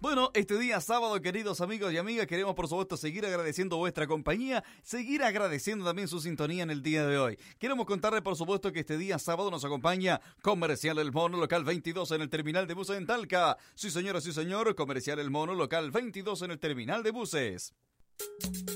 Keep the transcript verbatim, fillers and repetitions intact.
Bueno, este día sábado, queridos amigos y amigas, queremos por supuesto seguir agradeciendo vuestra compañía, seguir agradeciendo también su sintonía en el día de hoy. Queremos contarles por supuesto que este día sábado nos acompaña Comercial El Mono, local veintidós en el terminal de buses en Talca. Sí señora, sí señor, Comercial El Mono, local veintidós en el terminal de buses.